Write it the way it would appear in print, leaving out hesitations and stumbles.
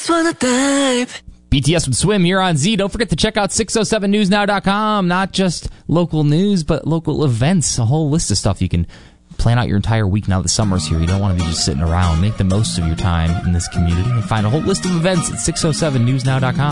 just wanna dive. BTS with Swim, you're on Z. Don't forget to check out 607newsnow.com. Not just local news, but local events. A whole list of stuff you can plan out your entire week now that summer's here. You don't want to be just sitting around. Make the most of your time in this community and find a whole list of events at 607newsnow.com.